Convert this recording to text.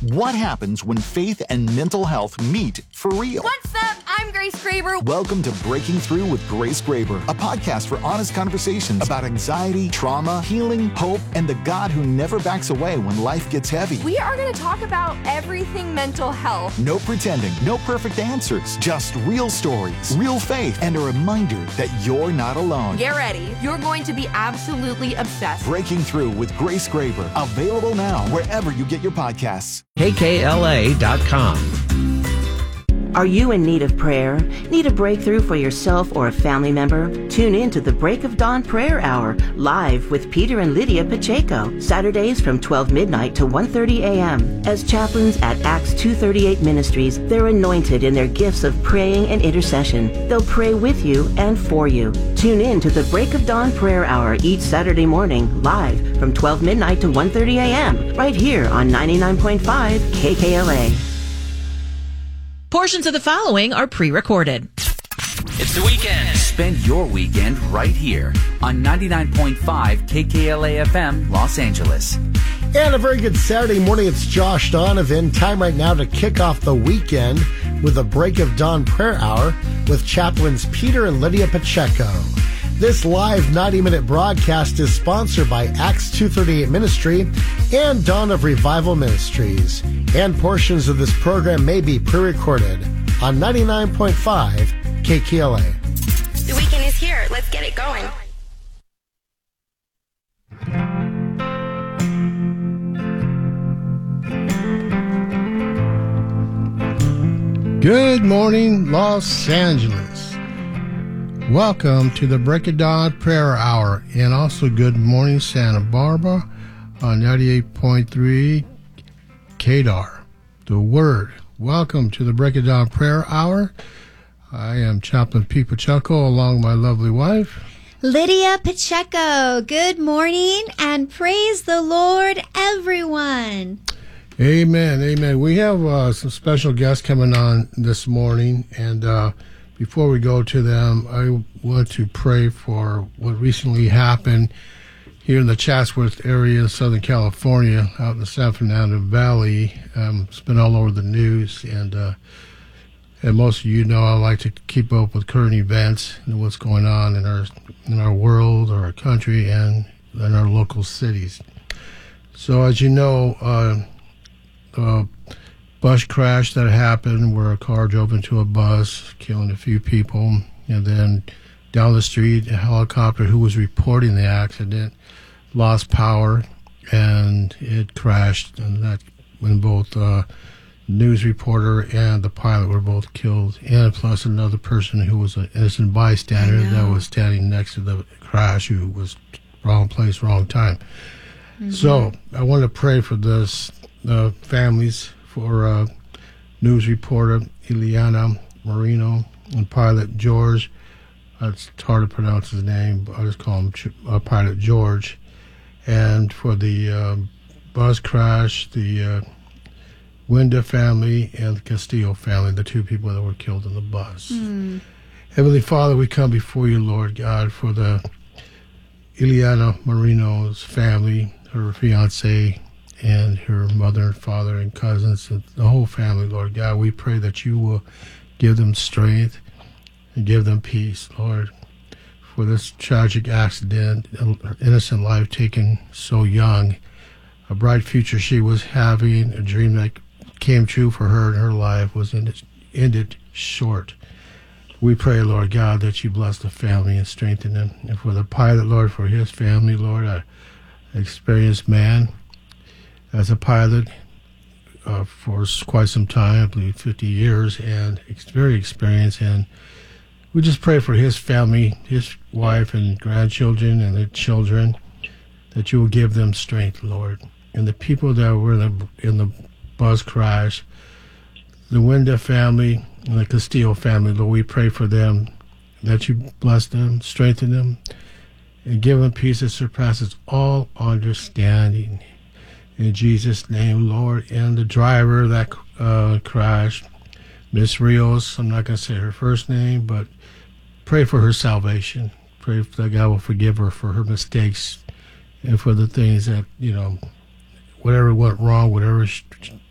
What happens when faith and mental health meet for real? What's up? I'm Grace Graber. Welcome to Breaking Through with Grace Graber, a podcast for honest conversations about anxiety, trauma, healing, hope, and the God who never backs away when life gets heavy. We are going to talk about everything mental health. No pretending, no perfect answers, just real stories, real faith, and a reminder that you're not alone. Get ready. You're going to be absolutely obsessed. Breaking Through with Grace Graber, available now wherever you get your podcasts. KKLA.com. Are you in need of prayer? Need a breakthrough for yourself or a family member? Tune in to the Break of Dawn Prayer Hour, live with Peter and Lydia Pacheco, Saturdays from 12 midnight to 1:30 a.m. As chaplains at Acts 238 Ministries, they're anointed in their gifts of praying and intercession. They'll pray with you and for you. Tune in to the Break of Dawn Prayer Hour each Saturday morning, live from 12 midnight to 1:30 a.m. right here on 99.5 KKLA. Portions of the following are pre-recorded. It's the weekend. Spend your weekend right here on 99.5 KKLA FM, Los Angeles. And a very good Saturday morning. It's Josh Donovan. Time right now to kick off the weekend with a Break of Dawn Prayer Hour with chaplains Peter and Lydia Pacheco. This live 90-minute broadcast is sponsored by Acts 238 Ministry and Dawn of Revival Ministries. And portions of this program may be pre-recorded on 99.5 KKLA. The weekend is here. Let's get it going. Good morning, Los Angeles. Welcome to the Break of Dawn Prayer Hour, and also good morning, Santa Barbara, on 98.3 KDAR. The Word. Welcome to the Break of Dawn Prayer Hour. I am Chaplain Pete Pacheco, along with my lovely wife, Lydia Pacheco. Good morning, and praise the Lord, everyone. Amen, amen. We have some special guests coming on this morning, and before we go to them, I want to pray for what recently happened here in the Chatsworth area, Southern California, out in the San Fernando Valley. It's been all over the news, and most of you know I like to keep up with current events and what's going on in our world, or our country, and in our local cities. So, as you know, a bus crash that happened where a car drove into a bus, killing a few people, and then down the street, a helicopter who was reporting the accident lost power and it crashed, and that when both news reporter and the pilot were both killed, and plus another person who was an innocent bystander that was standing next to the crash, who was wrong place, wrong time. Mm-hmm. So I want to pray for this families, for news reporter Ileana Marino and pilot George. It's hard to pronounce his name, but I just call him Pilot George. And for the bus crash, the Winda family and the Castillo family, the two people that were killed in the bus. Heavenly Father, we come before you, Lord God, for the Ileana Marino's family, her fiance, and her mother and father and cousins, and the whole family, Lord God. We pray that you will give them strength and give them peace, Lord, for this tragic accident, an innocent life taken so young, a bright future she was having, a dream that came true for her in her life was ended short. We pray, Lord God, that you bless the family and strengthen them. And for the pilot, Lord, for his family, Lord, an experienced man as a pilot for quite some time, I believe 50 years, and very experienced. And we just pray for his family, his wife and grandchildren and their children, that you will give them strength, Lord. And the people that were in the bus crash, the Winda family and the Castillo family, Lord, we pray for them, that you bless them, strengthen them, and give them peace that surpasses all understanding. In Jesus' name, Lord. And the driver that crashed, Miss Rios, I'm not going to say her first name, but pray for her salvation. Pray that God will forgive her for her mistakes and for the things that, whatever went wrong, whatever